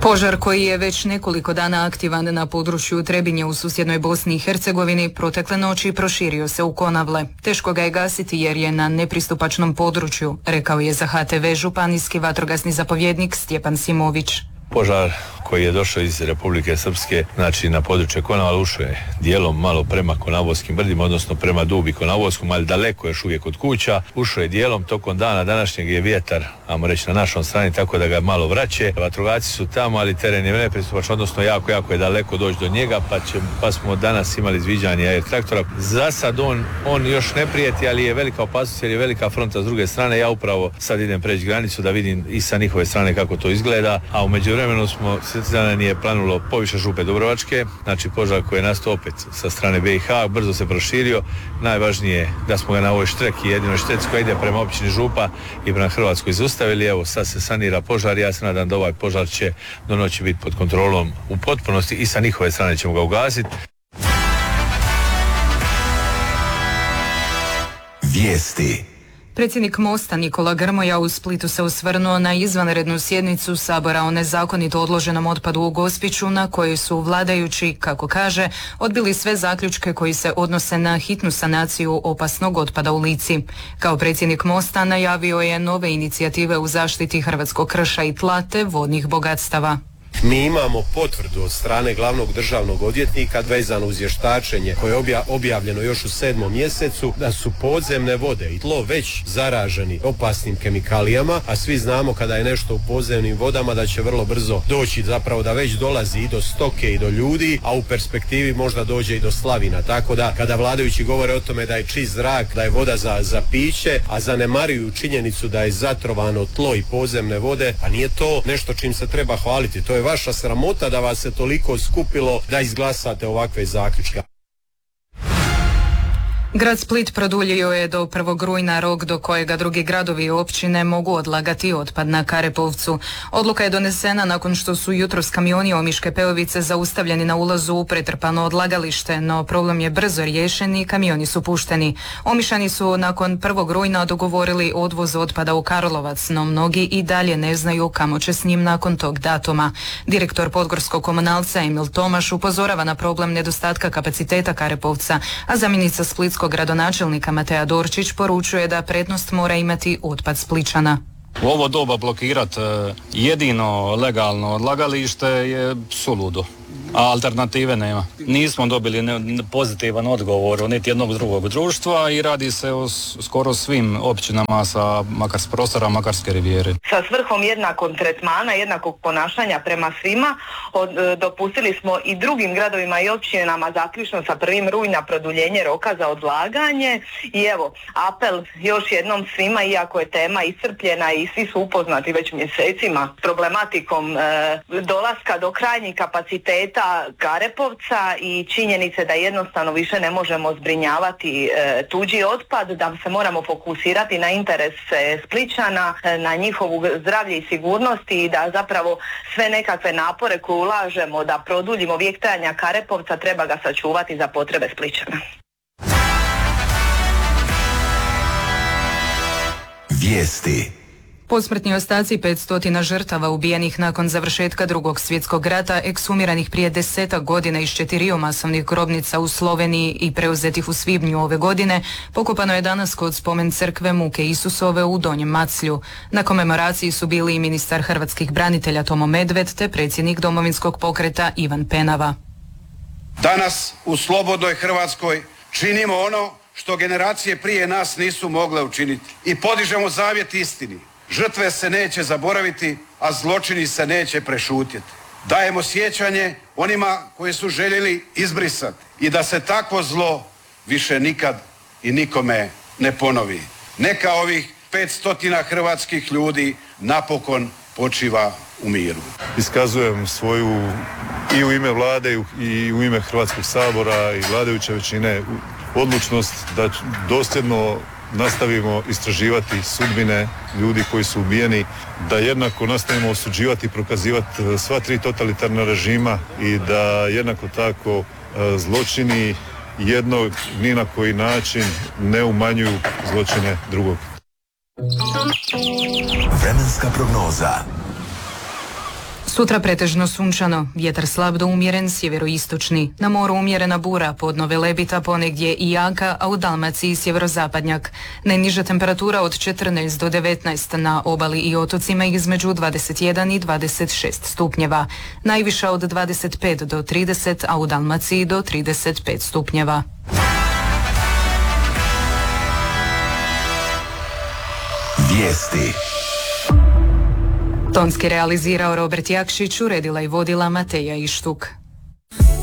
Požar koji je već nekoliko dana aktivan na području Trebinje u susjednoj Bosni i Hercegovini protekle noći proširio se u Konavle. Teško ga je gasiti jer je na nepristupačnom području, rekao je za HTV županijski vatrogasni zapovjednik Stjepan Simović. Požar koji je došao iz Republike Srpske, znači na područje Konavla, ušao je dijelom malo prema Konavlovskim brdima, odnosno prema Dubi Konavlovskom, ali daleko još uvijek od kuća. Ušao je dijelom tokom dana današnjeg je vjetar, ajmo reći, na našoj strani, tako da ga malo vraće. Vatrogasci su tamo, ali teren je nepristupačan, odnosno jako je daleko doći do njega, pa smo danas imali izviđanje air traktora. Za sad on još ne prijeti, ali je velika opasnost jer je velika fronta s druge strane. Ja upravo sad idem preći granicu da vidim i sa njihove strane kako to izgleda, a u međuvremenu je planulo poviše Župe Dubrovačke, znači požar koji je nastao opet sa strane BiH, brzo se proširio. Najvažnije je da smo ga na ovoj štreki, jedinoj štreci koja ide prema općini Župa i prema Hrvatskoj zaustavili. Evo sad se sanira požar, ja se nadam da ovaj požar će do noći biti pod kontrolom u potpunosti i sa njihove strane ćemo ga ugasiti. Vijesti. Predsjednik Mosta Nikola Grmoja u Splitu se osvrnuo na izvanrednu sjednicu Sabora o nezakonito odloženom otpadu u Gospiću na kojoj su vladajući, kako kaže, odbili sve zaključke koji se odnose na hitnu sanaciju opasnog otpada u Lici. Kao predsjednik Mosta najavio je nove inicijative u zaštiti hrvatskog krša i tla te vodnih bogatstava. Mi imamo potvrdu od strane glavnog državnog odvjetnika vezano uz vještačenje koje je objavljeno još u 7. mjesecu da su podzemne vode i tlo već zaraženi opasnim kemikalijama, a svi znamo kada je nešto u podzemnim vodama da će vrlo brzo doći, zapravo da već dolazi i do stoke i do ljudi, a u perspektivi možda dođe i do slavina. Tako da kada vladajući govore o tome da je čist zrak, da je voda za piće, a zanemaruju činjenicu da je zatrovano tlo i podzemne vode, a nije to nešto čim se treba hvaliti. To je vaša sramota da vas se toliko skupilo da izglasate ovakve zaključke. Grad Split produljio je do 1. rujna rok do kojega drugi gradovi i općine mogu odlagati otpad na Karepovcu. Odluka je donesena nakon što su jutros kamioni Omiške Peovice zaustavljeni na ulazu u pretrpano odlagalište, no problem je brzo riješen i kamioni su pušteni. Omišani su nakon 1. rujna dogovorili odvoz otpada u Karlovac, no mnogi i dalje ne znaju kamo će s njim nakon tog datuma. Direktor Podgorskog komunalca Emil Tomaš upozorava na problem nedostatka kapaciteta Karepovca, a zamjenica splitskog gradonačelnika Mateja Dorčić poručuje da prednost mora imati otpad Spličana. U ovo doba blokirati jedino legalno odlagalište je suludo, a alternative nema. Nismo dobili pozitivan odgovor od niti jednog drugog društva i radi se o skoro svim općinama sa prostora Makarske rivijere. Sa svrhom jednakog tretmana, jednakog ponašanja prema svima, dopustili smo i drugim gradovima i općinama zaključno sa 1. rujna produljenje roka za odlaganje i evo, apel još jednom svima, iako je tema iscrpljena i svi su upoznati već mjesecima s problematikom dolaska do krajnjih kapaciteta Karepovca i činjenice da jednostavno više ne možemo zbrinjavati tuđi otpad, da se moramo fokusirati na interese Spličana, na njihovu zdravlje i sigurnost i da zapravo sve nekakve napore koje ulažemo da produljimo vijek trajanja Karepovca treba ga sačuvati za potrebe Spličana. Vijesti. Posmrtni ostaci 500 žrtava ubijenih nakon završetka Drugog svjetskog rata, ekshumiranih prije 10 godina iz 4 masovnih grobnica u Sloveniji i preuzetih u svibnju ove godine, pokopano je danas kod spomen crkve Muke Isusove u Donjem Maclju. Na komemoraciji su bili i ministar hrvatskih branitelja Tomo Medved te predsjednik Domovinskog pokreta Ivan Penava. Danas u slobodnoj Hrvatskoj činimo ono što generacije prije nas nisu mogle učiniti i podižemo zavjet istini. Žrtve se neće zaboraviti, a zločini se neće prešutjeti. Dajemo sjećanje onima koji su željeli izbrisati i da se takvo zlo više nikad i nikome ne ponovi. Neka ovih 500 hrvatskih ljudi napokon počiva u miru. Iskazujem svoju i u ime vlade i u ime Hrvatskog sabora i vladajuće većine odlučnost da dosljedno nastavimo istraživati sudbine ljudi koji su ubijeni, da jednako nastavimo osuđivati i prokazivati sva 3 totalitarna režima i da jednako tako zločini jednog ni na koji način ne umanjuju zločine drugog. Vremenska prognoza. Sutra pretežno sunčano, vjetar slab do umjeren sjeveroistočni. Na moru umjerena bura, podno Velebita, ponegdje i jaka, a u Dalmaciji sjeverozapadnjak. Najniža temperatura od 14 do 19, na obali i otocima između 21 i 26 stupnjeva. Najviša od 25 do 30, a u Dalmaciji do 35 stupnjeva. Vijesti. Tonski realizirao Robert Jakšić, uredila i vodila Mateja Ištuk.